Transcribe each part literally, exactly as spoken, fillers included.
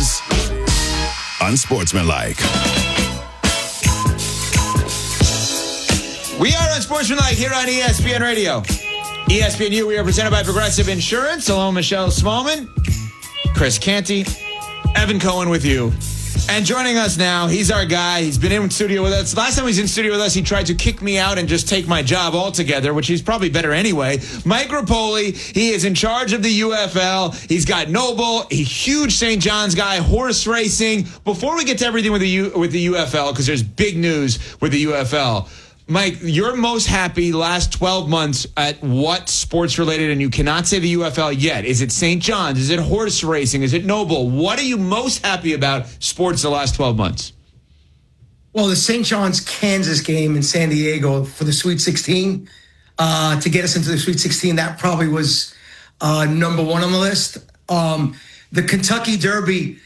is Unsportsmanlike. We are Unsportsmanlike here on E S P N Radio. E S P N U, we are presented by Progressive Insurance. Hello, Michelle Smallman, Chris Canty, Evan Cohen with you. And joining us now, he's our guy. He's been in studio with us. Last time he was in studio with us, he tried to kick me out and just take my job altogether, which he's probably better anyway. Mike Repole, he is in charge of the U F L. He's got Noble, a huge Saint John's guy, horse racing. Before we get to everything with the U, with the U F L, because there's big news with the U F L, Mike, you're most happy last twelve months at what sports related, and you cannot say the U F L yet. Is it Saint John's? Is it horse racing? Is it Noble? What are you most happy about sports the last twelve months? Well, the Saint John's Kansas game in San Diego for the Sweet sixteen, uh, to get us into the Sweet sixteen, that probably was uh, number one on the list. Um, the Kentucky Derby,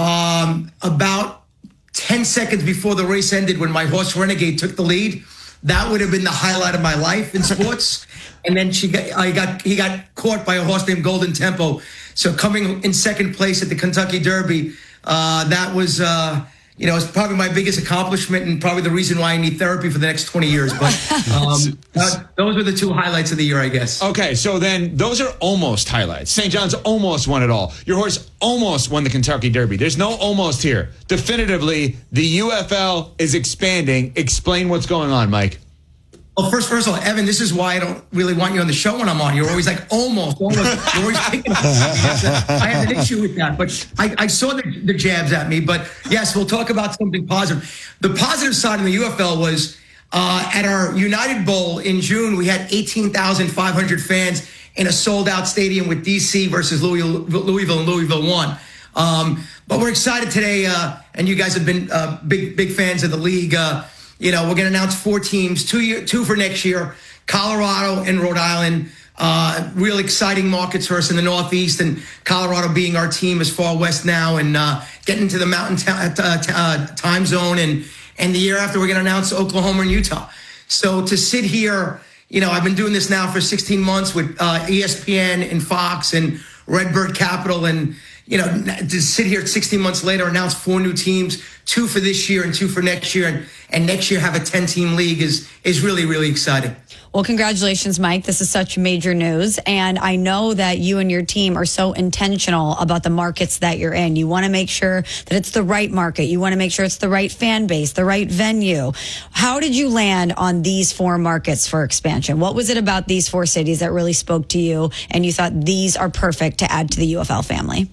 um, about ten seconds before the race ended when my horse Renegade took the lead, that would have been the highlight of my life in sports. And then she got, I got, he got caught by a horse named Golden Tempo. So coming in second place at the Kentucky Derby, uh, that was, uh, you know, it's probably my biggest accomplishment and probably the reason why I need therapy for the next twenty years. But um, uh, those were the two highlights of the year, I guess. Okay, so then those are almost highlights. Saint John's almost won it all. Your horse almost won the Kentucky Derby. There's no almost here. Definitively, the U F L is expanding. Explain what's going on, Mike. Well, first, first of all, Evan, this is why I don't really want you on the show when I'm on. You're always like, almost, almost. You're always picking up. I have an issue with that. But I, I saw the, the jabs at me. But yes, we'll talk about something positive. The positive side of the U F L was uh, at our United Bowl in June, we had eighteen thousand five hundred fans in a sold-out stadium with D C versus Louisville, Louisville and Louisville won. Um, but we're excited today, uh, and you guys have been uh, big, big fans of the league. Uh, You know, we're going to announce four teams, two year, two for next year, Colorado and Rhode Island. Uh, real exciting markets for us in the Northeast, and Colorado being our team as far west now, and uh, getting into the mountain t- uh, t- uh, time zone. And, and the year after, we're going to announce Oklahoma and Utah. So to sit here, you know, I've been doing this now for sixteen months with uh, E S P N and Fox and Redbird Capital, and you know, to sit here sixteen months later, announce four new teams, two for this year and two for next year, and, and next year have a ten-team league is is really, really exciting. Well, congratulations, Mike. This is such major news. And I know that you and your team are so intentional about the markets that you're in. You want to make sure that it's the right market. You want to make sure it's the right fan base, the right venue. How did you land on these four markets for expansion? What was it about these four cities that really spoke to you and you thought these are perfect to add to the U F L family?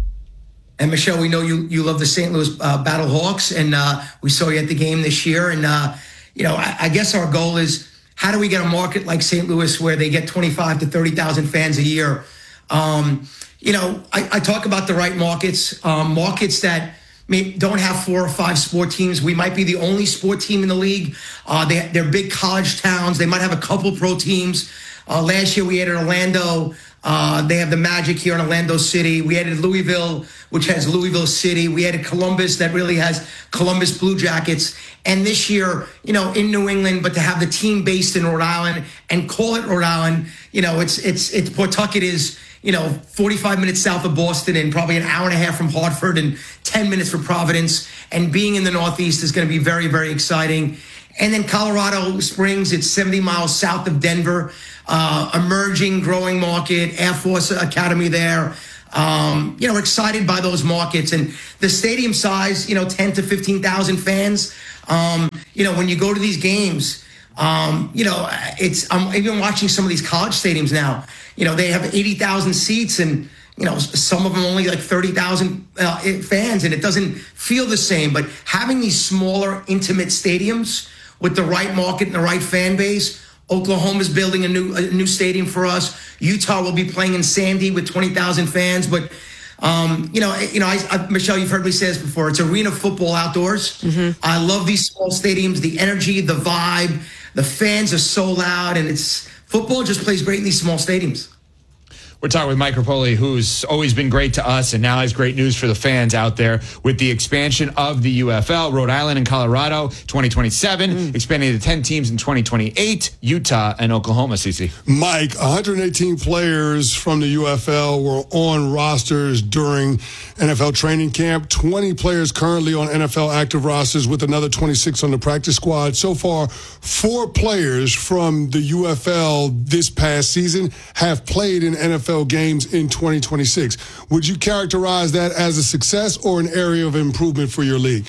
And Michelle, we know you you love the Saint Louis uh, Battle Hawks, and uh, we saw you at the game this year. And, uh, you know, I, I guess our goal is, how do we get a market like Saint Louis where they get twenty-five to thirty thousand fans a year? Um, you know, I, I talk about the right markets, um, markets that may, don't have four or five sport teams. We might be the only sport team in the league. Uh, they, they're big college towns. They might have a couple pro teams. Uh, last year we added Orlando. Uh, they have the Magic here in Orlando City. We added Louisville, which has Louisville City. We added Columbus, that really has Columbus Blue Jackets. And this year, you know, in New England, but to have the team based in Rhode Island and call it Rhode Island, you know, it's it's it's Pawtucket is, you know, forty-five minutes south of Boston and probably an hour and a half from Hartford and ten minutes from Providence. And being in the Northeast is going to be very, very exciting. And then Colorado Springs, it's seventy miles south of Denver. Uh, emerging, growing market, Air Force Academy there. Um, you know, we're excited by those markets. And the stadium size, you know, ten to fifteen thousand fans. Um, you know, when you go to these games, um, you know, it's, I'm even watching some of these college stadiums now. You know, they have eighty thousand seats and, you know, some of them only like thirty thousand uh, fans, and it doesn't feel the same. But having these smaller, intimate stadiums with the right market and the right fan base, Oklahoma's building a new a new stadium for us. Utah will be playing in Sandy with twenty thousand fans. But, um, you know, you know, I, I, Michelle, you've heard me say this before. It's arena football outdoors. Mm-hmm. I love these small stadiums, the energy, the vibe. The fans are so loud, and it's football just plays great in these small stadiums. We're talking with Mike Repole, who's always been great to us and now has great news for the fans out there with the expansion of the U F L. Rhode Island and Colorado, twenty twenty-seven, mm. expanding to ten teams in twenty twenty-eight, Utah and Oklahoma, Cece. Mike, one hundred eighteen players from the U F L were on rosters during N F L training camp. twenty players currently on N F L active rosters with another twenty-six on the practice squad. So far, four players from the U F L this past season have played in N F L games in twenty twenty-six. Would you characterize that as a success or an area of improvement for your league?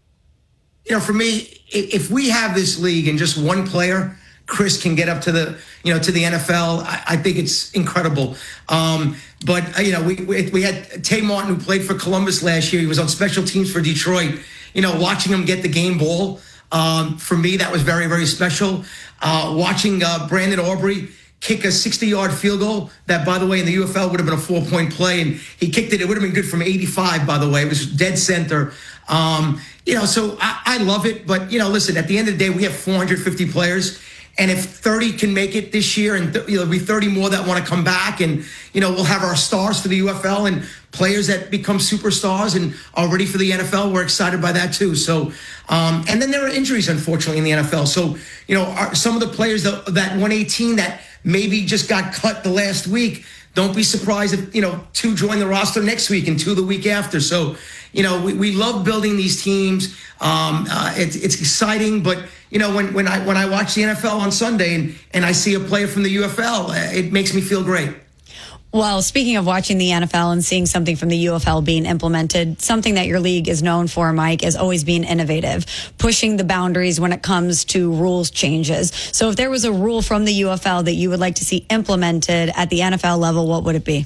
You know, for me, if we have this league and just one player, Chris, can get up to the, you know, to the N F L, I, I think it's incredible. Um, but, you know, we, we we had Tay Martin, who played for Columbus last year. He was on special teams for Detroit. You know, watching him get the game ball, um, for me, that was very, very special. Uh, watching uh, Brandon Aubrey kick a sixty-yard field goal that, by the way, in the U F L would have been a four-point play, and he kicked it. It would have been good from eighty-five, by the way. It was dead center. Um, you know, so I, I love it. But, you know, listen, at the end of the day, we have four hundred fifty players. And if thirty can make it this year, and th- you know, there'll be thirty more that want to come back, and you know, we'll have our stars for the U F L and players that become superstars and are ready for the N F L. We're excited by that too. So, um, and then there are injuries, unfortunately, in the N F L. So, you know, our, some of the players that, that one eighteen that maybe just got cut the last week, don't be surprised if, you know, two join the roster next week and two the week after. So, you know, we, we love building these teams. Um, uh, it's it's exciting, but you know, when when I when I watch the N F L on Sunday and and I see a player from the U F L, it makes me feel great. Well, speaking of watching the N F L and seeing something from the U F L being implemented, something that your league is known for, Mike, is always being innovative, pushing the boundaries when it comes to rules changes. So if there was a rule from the U F L that you would like to see implemented at the N F L level, what would it be?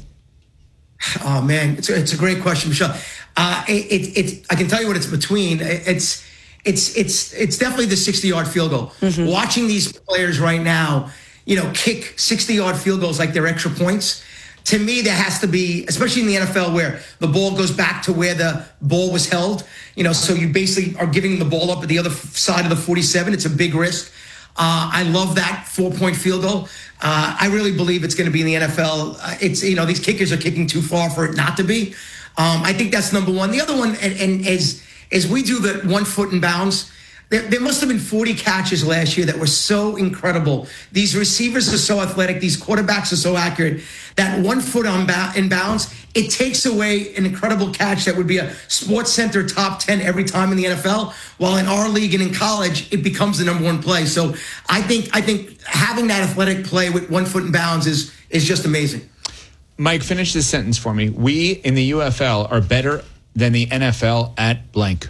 Oh, man, it's a, it's a great question, Michelle. Uh, it, it, it, I can tell you what it's between. It's it's it's it's definitely the sixty-yard field goal. Mm-hmm. Watching these players right now, you know, kick sixty-yard field goals like they're extra points. To me, there has to be, especially in the N F L, where the ball goes back to where the ball was held. You know, so you basically are giving the ball up at the other side of the forty-seven. It's a big risk. Uh, I love that four-point field goal. Uh, I really believe it's going to be in the N F L. Uh, it's, you know, these kickers are kicking too far for it not to be. Um, I think that's number one. The other one, and, and as as we do the one foot in bounds, there, there must have been forty catches last year that were so incredible. These receivers are so athletic. These quarterbacks are so accurate. That one foot on ba- in bounds, it takes away an incredible catch that would be a Sports Center top ten every time in the N F L. While in our league and in college, it becomes the number one play. So I think I think having that athletic play with one foot in bounds is is just amazing. Mike, finish this sentence for me. We in the U F L are better than the N F L at blank.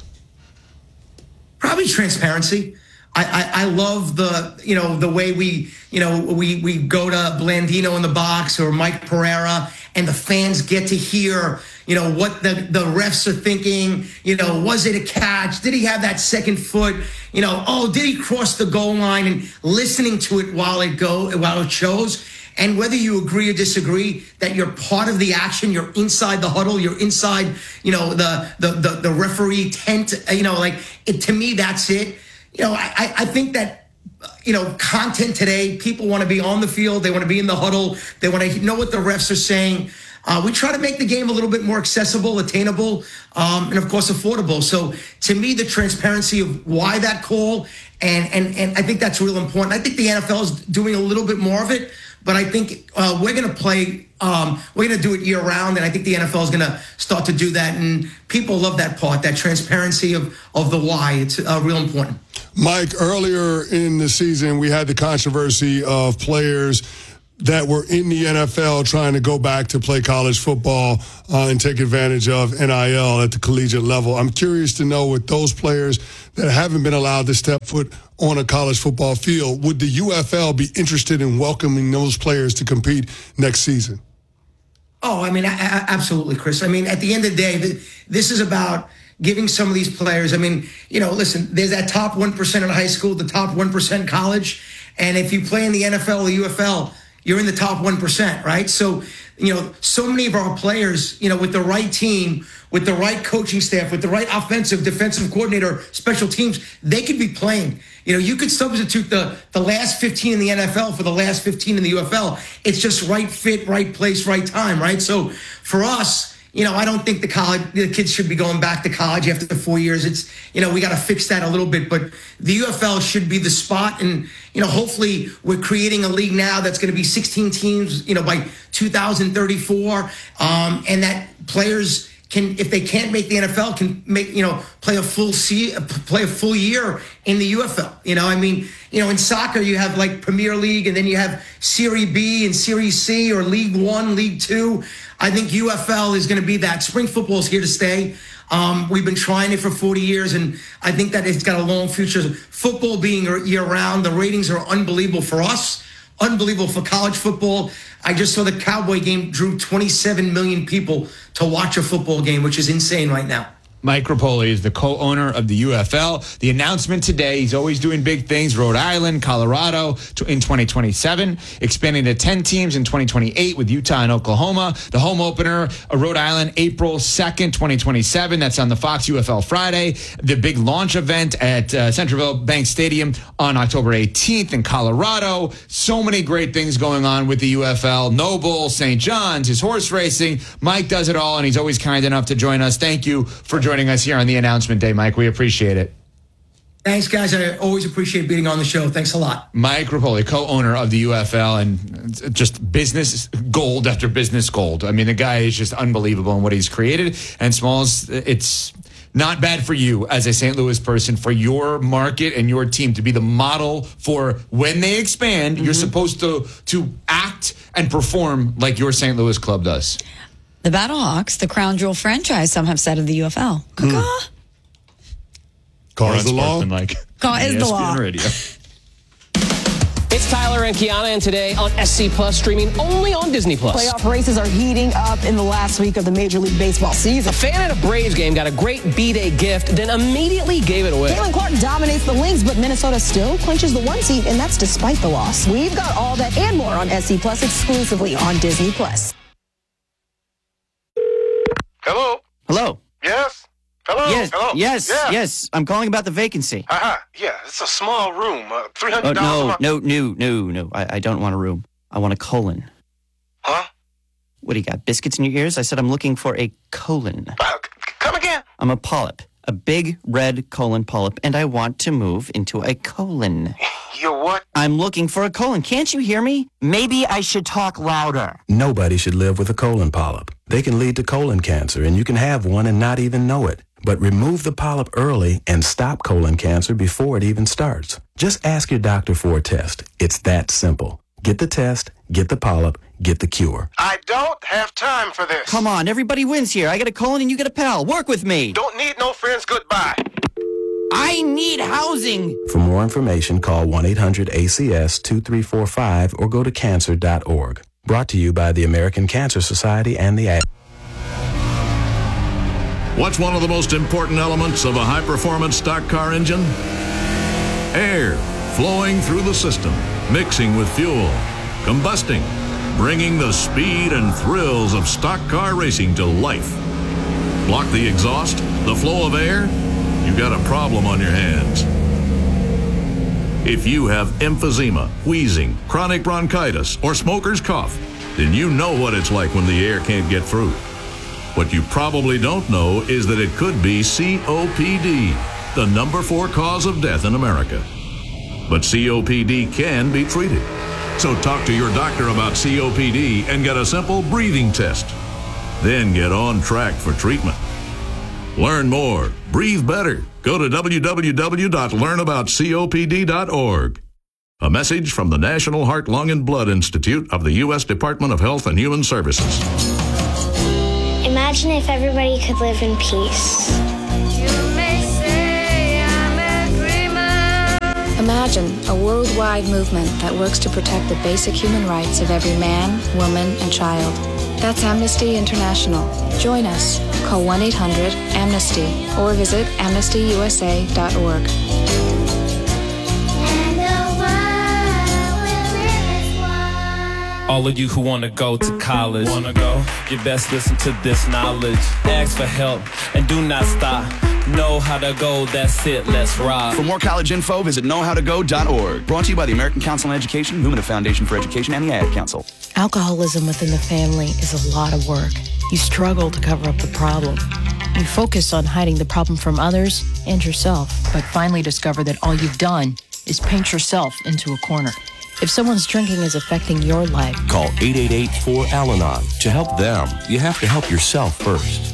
Probably transparency. I, I, I love the, you know, the way we, you know, we, we go to Blandino in the box or Mike Pereira and the fans get to hear, you know, what the, the refs are thinking. You know, was it a catch? Did he have that second foot? You know, oh, did he cross the goal line? And listening to it while it go, while it shows. And whether you agree or disagree, that you're part of the action, you're inside the huddle, you're inside, you know, the the the, the referee tent, you know, like it, to me, that's it. You know, I, I think that, you know, content today, people want to be on the field, they want to be in the huddle, they want to know what the refs are saying. Uh, we try to make the game a little bit more accessible, attainable, um, and of course affordable. So to me, the transparency of why that call, and and and I think that's real important. I think the N F L is doing a little bit more of it. But I think uh, we're going to play, um, we're going to do it year round. And I think the N F L is going to start to do that. And people love that part, that transparency of, of the why. It's uh, real important. Mike, earlier in the season, we had the controversy of players that were in the N F L trying to go back to play college football uh, and take advantage of N I L at the collegiate level. I'm curious to know, with those players that haven't been allowed to step foot on a college football field, would the U F L be interested in welcoming those players to compete next season? Oh, I mean, I, I, absolutely, Chris. I mean, at the end of the day, this is about giving some of these players, I mean, you know, listen, there's that top one percent in high school, the top one percent college. And if you play in the N F L or the U F L, you're in the top one percent, right? So you know, so many of our players, you know, with the right team, with the right coaching staff, with the right offensive, defensive coordinator, special teams, they could be playing. You know, you could substitute the, the last fifteen in the N F L for the last fifteen in the U F L. It's just right fit, right place, right time, right? So for us, you know, I don't think the college, the kids should be going back to college after the four years. It's, you know, we got to fix that a little bit, but the U F L should be the spot. And, you know, hopefully we're creating a league now that's going to be sixteen teams, you know, by two thousand thirty-four. Um, and that players can, if they can't make the N F L, can make, you know, play a full se- play a full year in the U F L. You know, I mean, you know, in soccer, you have like Premier League and then you have Serie B and Serie C or League One, League Two. I think U F L is going to be that. Spring football is here to stay. Um, we've been trying it for forty years, and I think that it's got a long future. Football being year-round, the ratings are unbelievable for us, unbelievable for college football. I just saw the Cowboy game drew twenty-seven million people to watch a football game, which is insane right now. Mike Rapoli is the co-owner of the U F L. The announcement today, he's always doing big things. Rhode Island, Colorado in twenty twenty-seven, expanding to ten teams in twenty twenty-eight with Utah and Oklahoma. The home opener, Rhode Island, April second, twenty twenty-seven. That's on the Fox U F L Friday. The big launch event at uh, Centreville Bank Stadium on October eighteenth in Colorado. So many great things going on with the U F L. Noble, Saint John's, his horse racing. Mike does it all, and he's always kind enough to join us. Thank you for joining us here on the announcement day, Mike. We appreciate it. Thanks, guys. I always appreciate being on the show. Thanks a lot. Mike Rapoli, co-owner of the U F L, and just business gold after business gold. I mean, the guy is just unbelievable in what he's created. And Smalls, it's not bad for you as a Saint Louis person, for your market and your team to be the model for when they expand. Mm-hmm. You're supposed to to act and perform like your Saint Louis club does. The Battlehawks, the crown jewel franchise, some have said, of the U F L. Caw-caw. Mm. Caw is the law. Like Caw is the law. Radio. It's Tyler and Kiana, and today on S C Plus, streaming only on Disney Plus. Playoff races are heating up in the last week of the Major League Baseball season. A fan at a Braves game got a great B-Day gift, then immediately gave it away. Caitlin Clark dominates the Lynx, but Minnesota still clinches the one seed, and that's despite the loss. We've got all that and more on S C Plus exclusively on Disney Plus. Hello? Hello? Yes? Hello? Yes, Hello? yes, yeah. yes. I'm calling about the vacancy. Uh-huh. Yeah, it's a small room. Uh, three Oh, hundred dollars a no, month. no, no, no, no. I, I don't want a room. I want a colon. Huh? What do you got, biscuits in your ears? I said I'm looking for a colon. Uh, c- come again? I'm a polyp, a big red colon polyp, and I want to move into a colon. You're what? I'm looking for a colon. Can't you hear me? Maybe I should talk louder. Nobody should live with a colon polyp. They can lead to colon cancer, and you can have one and not even know it. But remove the polyp early and stop colon cancer before it even starts. Just ask your doctor for a test. It's that simple. Get the test, get the polyp, get the cure. I don't have time for this. Come on, everybody wins here. I get a colon and you get a pal. Work with me. Don't need no friends. Goodbye. I need housing. For more information, call one eight hundred A C S two three four five or go to cancer dot org. Brought to you by the American Cancer Society and the Ad. What's one of the most important elements of a high-performance stock car engine? Air flowing through the system, mixing with fuel, combusting, bringing the speed and thrills of stock car racing to life. Block the exhaust, the flow of air, you got a problem on your hands. If you have emphysema, wheezing, chronic bronchitis, or smoker's cough, then you know what it's like when the air can't get through. What you probably don't know is that it could be C O P D, the number four cause of death in America. But C O P D can be treated. So talk to your doctor about C O P D and get a simple breathing test. Then get on track for treatment. Learn more. Breathe better. Go to w w w dot learn about copd dot org. A message from the National Heart, Lung, and Blood Institute of the U S Department of Health and Human Services. Imagine if everybody could live in peace. You may say I'm a dreamer. Imagine a worldwide movement that works to protect the basic human rights of every man, woman, and child. That's Amnesty International. Join us. Call one eight hundred amnesty or visit amnesty u s a dot org. And the world will live as one. All of you who wanna go to college, wanna go? You best listen to this knowledge. Ask for help and do not stop. Know how to go, that's it, let's rock. For more college info, visit know how to go dot org. Brought to you by the American Council on Education, Lumina Foundation for Education, and the Ad Council. Alcoholism within the family is a lot of work. You struggle to cover up the problem. You focus on hiding the problem from others and yourself, but finally discover that all you've done is paint yourself into a corner. If someone's drinking is affecting your life, call eight eight eight, four, Al Anon. To help them, you have to help yourself first.